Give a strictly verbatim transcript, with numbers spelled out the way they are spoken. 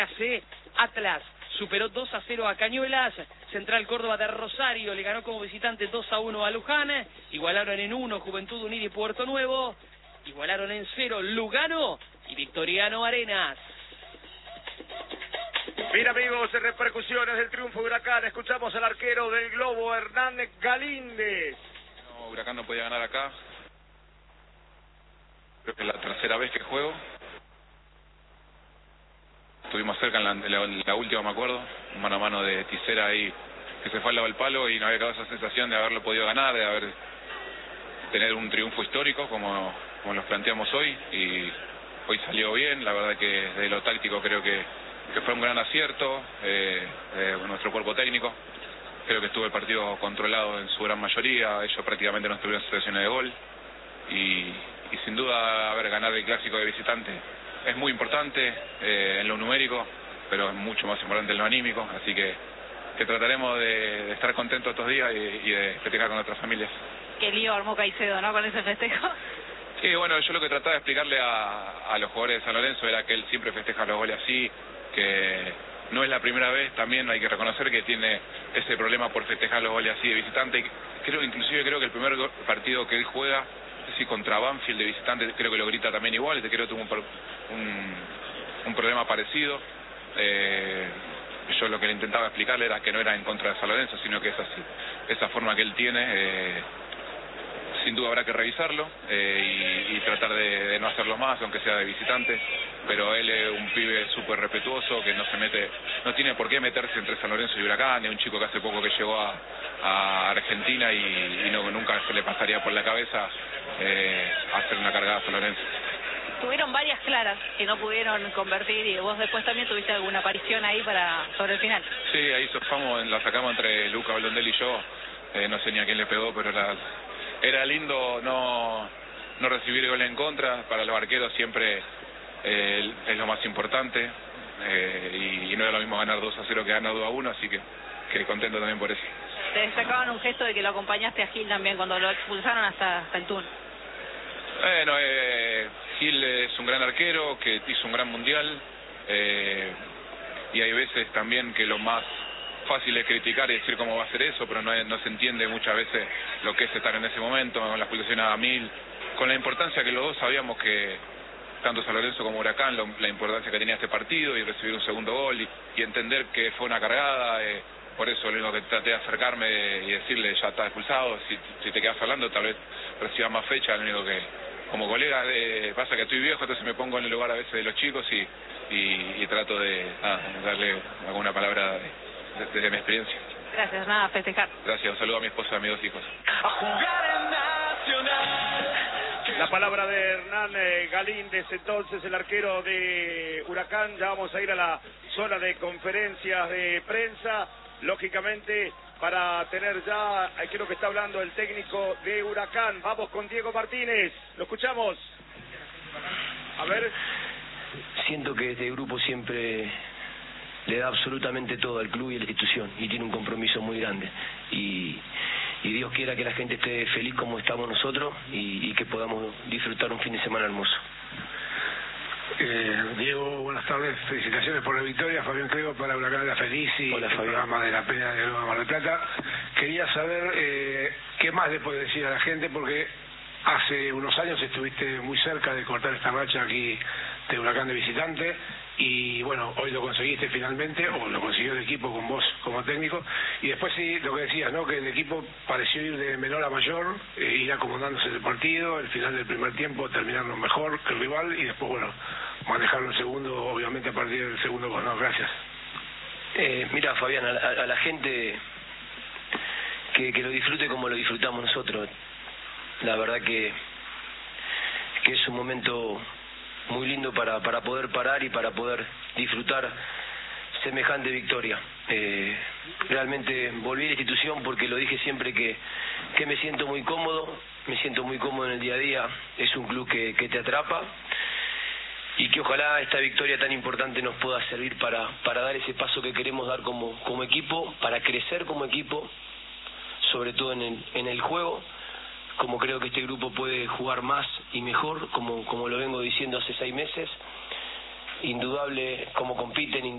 C, Atlas superó dos a cero a Cañuelas, Central Córdoba de Rosario le ganó como visitante dos a uno a Luján, igualaron en uno Juventud Unida y Puerto Nuevo, igualaron en cero Lugano y Victoriano Arenas. Bien amigos, en repercusiones del triunfo de Huracán, escuchamos al arquero del Globo, Hernán Galíndez. No, Huracán no podía ganar acá. Creo que es la tercera vez que juego. Estuvimos cerca en la, en la, en la última, me acuerdo, un mano a mano de Tisera ahí, que se fue al lado del palo y no había quedado esa sensación de haberlo podido ganar, de haber tener un triunfo histórico como, como los planteamos hoy, y hoy salió bien. La verdad que de lo táctico creo que, que fue un gran acierto eh, de nuestro cuerpo técnico. Creo que estuvo el partido controlado en su gran mayoría, ellos prácticamente no tuvieron situaciones de gol, y, y sin duda haber ganado el clásico de visitante es muy importante eh, en lo numérico, pero es mucho más importante en lo anímico, así que, que trataremos de, de estar contentos estos días y, y de festejar con nuestras familias. Qué lío armó Caicedo, ¿no?, con ese festejo. Sí, bueno, yo lo que trataba de explicarle a, a los jugadores de San Lorenzo era que él siempre festeja los goles así, que no es la primera vez, también hay que reconocer que tiene ese problema por festejar los goles así de visitante. Creo, inclusive creo que el primer partido que él juega, sí, contra Banfield de visitante, creo que lo grita también igual, creo que tuvo un, un, un problema parecido. Eh, yo lo que le intentaba explicarle era que no era en contra de San Lorenzo, sino que es así, esa forma que él tiene, eh, sin duda habrá que revisarlo eh, y, y tratar de, de no hacerlo más, aunque sea de visitante, pero él es un pibe súper respetuoso, que no se mete, no tiene por qué meterse entre San Lorenzo y Huracán. Es un chico que hace poco que llegó a, a Argentina y, y no, nunca se le pasaría por la cabeza eh, hacer una cargada a San Lorenzo. Tuvieron varias claras que no pudieron convertir, y vos después también tuviste alguna aparición ahí para sobre el final. Sí, ahí sofamos, la sacamos entre Luca Blondel y yo, eh, no sé ni a quién le pegó, pero era, era lindo no, no recibir gol en contra. Para los arqueros siempre eh, es lo más importante, eh, y, y no es lo mismo ganar dos a cero que ganar dos a uno, así que, que contento también por eso. Te destacaban un gesto de que lo acompañaste a Gil también cuando lo expulsaron hasta, hasta el Tun. Bueno, eh, Gil es un gran arquero que hizo un gran mundial, eh, y hay veces también que lo más fácil es criticar y decir cómo va a ser eso, pero no, no se entiende muchas veces lo que es estar en ese momento, con la expulsión a mil, con la importancia que los dos sabíamos que, tanto San Lorenzo como Huracán, lo, la importancia que tenía este partido, y recibir un segundo gol y, y entender que fue una cargada. Eh, por eso lo único que traté de acercarme y decirle, ya está expulsado, si, si te quedas hablando tal vez reciba más fecha. Lo único que, como colega, eh, pasa que estoy viejo, entonces me pongo en el lugar a veces de los chicos y, y, y trato de ah, darle alguna palabra desde de, de mi experiencia. Gracias, nada, festejar. Gracias, un saludo a mi esposa y a mis dos hijos. A jugar en Nacional. La palabra de Hernán eh, Galíndez, entonces el arquero de Huracán. Ya vamos a ir a la zona de conferencias de prensa, lógicamente, para tener ya, creo que está hablando el técnico de Huracán. Vamos con Diego Martínez, lo escuchamos. A ver. Siento que este grupo siempre le da absolutamente todo al club y a la institución, y tiene un compromiso muy grande, y, y Dios quiera que la gente esté feliz como estamos nosotros, y, y que podamos disfrutar un fin de semana hermoso. Eh, Diego, buenas tardes, felicitaciones por la victoria. Fabián Crego para Huracán de la Feliz y Hola, el programa de la Peña de Nueva Mar del Plata. Quería saber eh, qué más le puede decir a la gente, porque hace unos años estuviste muy cerca de cortar esta racha aquí de Huracán de visitante, y bueno, hoy lo conseguiste finalmente, o lo consiguió el equipo con vos como técnico. Y después sí, lo que decías, ¿no?, que el equipo pareció ir de menor a mayor, eh, ir acomodándose el partido, el final del primer tiempo terminarlo mejor que el rival, y después, bueno, manejarlo el segundo, obviamente a partir del segundo gol. No, gracias. Eh, mira, Fabián, a la, a la gente que, que lo disfrute como lo disfrutamos nosotros. La verdad que, que es un momento muy lindo para, para poder parar y para poder disfrutar semejante victoria. Eh, realmente volví a la institución porque lo dije siempre que, que me siento muy cómodo, me siento muy cómodo en el día a día. Es un club que, que te atrapa, y que ojalá esta victoria tan importante nos pueda servir para, para dar ese paso que queremos dar como, como equipo, para crecer como equipo, sobre todo en el, en el juego, como creo que este grupo puede jugar más y mejor, como, como lo vengo diciendo hace seis meses. Indudable como compiten,